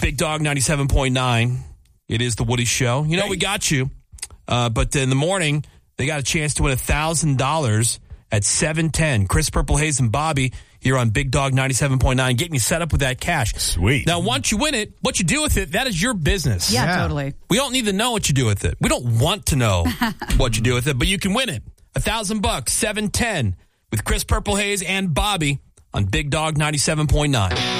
Big Dog 97.9. It is the Woody Show. You know, we got you. But in the morning, they got a chance to win $1,000 at 7:10. Chris Purple-Hayes and Bobby here on Big Dog 97.9, getting you set up with that cash. Sweet. Now, once you win it, what you do with it, that is your business. Yeah, totally. We don't need to know what you do with it. We don't want to know what you do with it, but you can win it. $1,000, 7:10 with Chris Purple-Hayes and Bobby on Big Dog 97.9.